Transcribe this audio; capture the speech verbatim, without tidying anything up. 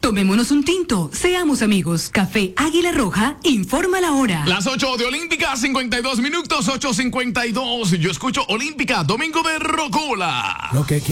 Tomémonos un tinto, seamos amigos. Café Águila Roja, informa la hora. Las ocho de Olímpica, cincuenta y dos minutos, ocho cincuenta y dos. Yo escucho Olímpica, Domingo de Rocola. Lo que